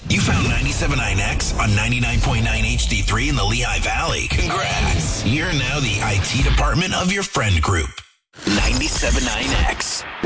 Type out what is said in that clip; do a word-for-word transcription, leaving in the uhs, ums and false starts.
You found ninety-seven point nine X on ninety-nine point nine H D three in the Lehigh Valley. Congrats. You're now the I T department of your friend group. ninety-seven point nine X.